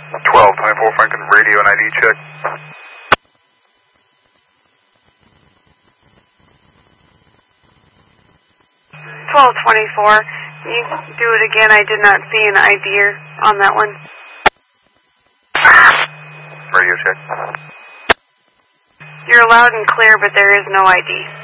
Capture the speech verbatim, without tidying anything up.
twelve twenty-four Franklin, radio and I D check. twelve twenty-four. Can you do it again? I did not see an I D on that one. Radio check. You're loud and clear, but there is no I D.